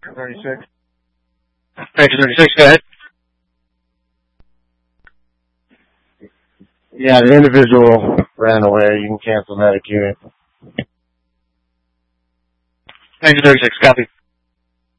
36. Extra 36, go ahead. Yeah, the individual ran away. You can cancel medic unit. Extra 36, copy.